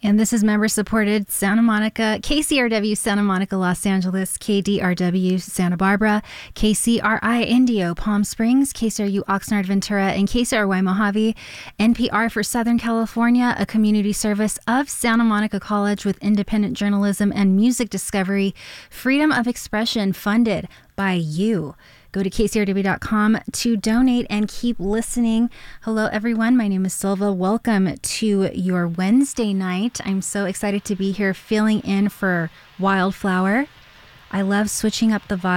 And this is member-supported Santa Monica, KCRW Santa Monica, Los Angeles, KDRW Santa Barbara, KCRI Indio, Palm Springs, KCRU Oxnard, Ventura, and KCRY Mojave. NPR for Southern California, a community service of Santa Monica College with independent journalism and music discovery, freedom of expression funded by you. Go to kcrw.com to donate and keep listening. Hello, everyone. My name is Silva. Welcome to your Wednesday night. I'm so excited to be here filling in for Wildflower. I love switching up the vibe.